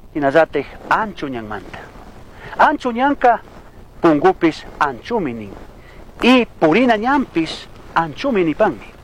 hinallatej ancho ñanmanta. Ancho ñanka pungupis anchumi nin. Y purina ñanpis anchumi nipanmi.